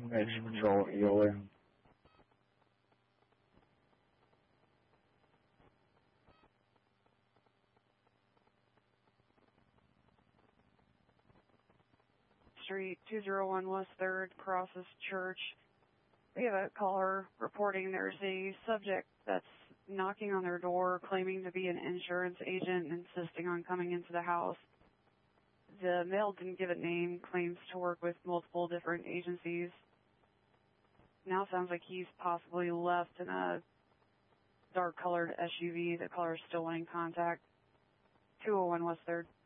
Extra Patrol, EOA. Street 201 West 3rd, crosses Church. We have a caller reporting there's a subject that's knocking on their door, claiming to be an insurance agent, insisting on coming into the house. The male didn't give a name, claims to work with multiple different agencies. Now sounds like he's possibly left in a dark-colored SUV. The caller is still wanting contact. 201 West 3rd.